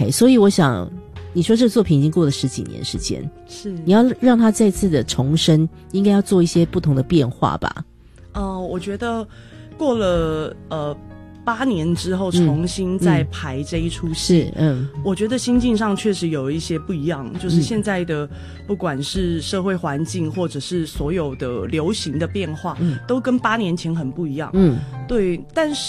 对，所以我想你说这个作品已经过了10几年时间， 是你要让它再次的重生，应该要做一些不同的变化吧？ 我觉得过了8年之后重新再排这一出戏，我觉得心境上确实有一些不一样，就是现在的不管是社会环境或者是所有的流行的变化，都跟8年前很不一样。对，但是